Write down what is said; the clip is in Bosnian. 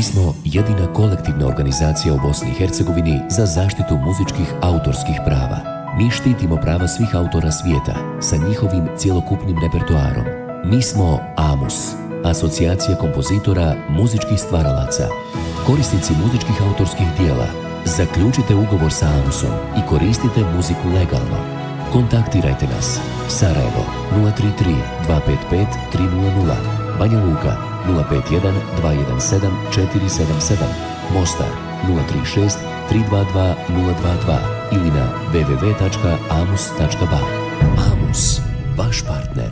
Mi smo jedina kolektivna organizacija u Bosni i Hercegovini za zaštitu muzičkih autorskih prava. Mi štitimo prava svih autora svijeta sa njihovim cjelokupnim repertoarom. Mi smo AMUS, Asocijacija kompozitora muzičkih stvaralaca. Korisnici muzičkih autorskih dijela, zaključite ugovor sa AMUS-om i koristite muziku legalno. Kontaktirajte nas. Sarajevo 033 255 300, Banja Luka 051 217 477, Mostar 036 322 022 ili na www.amus.ba. AMUS, vaš partner.